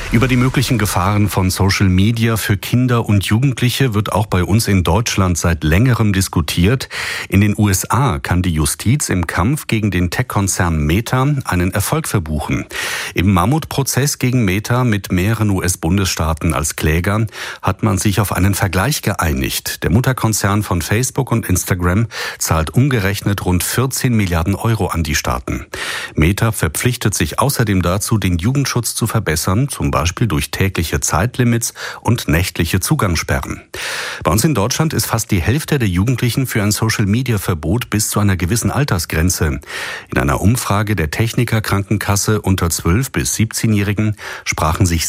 Über die möglichen Gefahren von Social Media für Kinder und Jugendliche wird auch bei uns in Deutschland seit längerem diskutiert. In den USA kann die Justiz im Kampf gegen den Tech-Konzern Meta einen Erfolg verbuchen. Im Mammutprozess gegen Meta mit mehreren US-Bundesstaaten als Kläger hat man sich auf einen Vergleich geeinigt. Der Mutterkonzern von Facebook und Instagram zahlt umgerechnet rund 14 Milliarden Euro an die Staaten. Meta verpflichtet sich außerdem dazu, den Jugendschutz zu verbessern, zum Beispiel durch tägliche Zeitlimits und nächtliche Zugangssperren. Bei uns in Deutschland ist fast die Hälfte der Jugendlichen für ein Social-Media-Verbot bis zu einer gewissen Altersgrenze. In einer Umfrage der Techniker Krankenkasse unter 12- bis 17-Jährigen sprachen sich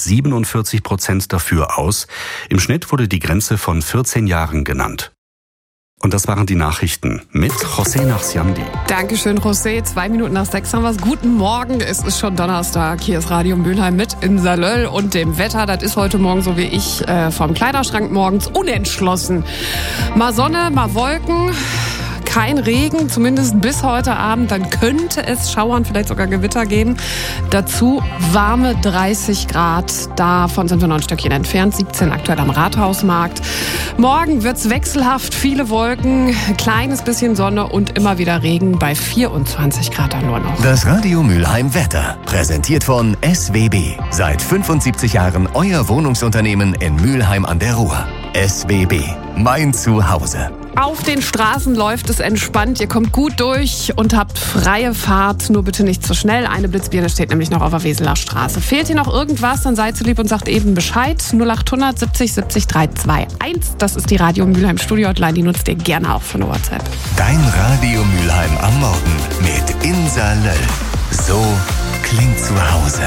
47% dafür aus. Im Schnitt wurde die Grenze von 14 Jahren genannt. Und das waren die Nachrichten mit José Nachsiandi. Dankeschön, José. 2 Minuten nach 6 haben wir es. Guten Morgen, es ist schon Donnerstag. Hier ist Radio Mülheim mit Insa Löll und dem Wetter. Das ist heute Morgen so wie ich vom Kleiderschrank morgens unentschlossen. Mal Sonne, mal Wolken. Kein Regen, zumindest bis heute Abend. Dann könnte es schauern, vielleicht sogar Gewitter geben. Dazu warme 30 Grad. Davon sind wir noch ein Stückchen entfernt. 17 aktuell am Rathausmarkt. Morgen wird's wechselhaft. Viele Wolken, kleines bisschen Sonne und immer wieder Regen bei 24 Grad dann nur noch. Das Radio Mülheim Wetter. Präsentiert von SWB. Seit 75 Jahren euer Wohnungsunternehmen in Mülheim an der Ruhr. SWB. Mein Zuhause. Auf den Straßen läuft es entspannt. Ihr kommt gut durch und habt freie Fahrt. Nur bitte nicht zu schnell. Eine Blitzbirne steht nämlich noch auf der Weseler Straße. Fehlt hier noch irgendwas, dann seid so lieb und sagt eben Bescheid. 0800 70 70 321. Das ist die Radio Mülheim Studio Hotline. Die nutzt ihr gerne auch für eine WhatsApp. Dein Radio Mülheim am Morgen mit Insa Löll. So klingt Zuhause.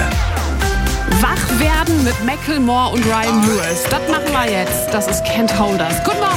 Wach werden mit Macklemore und Ryan Lewis. Das machen wir jetzt. Das ist Can't Hold Us. Guten Morgen.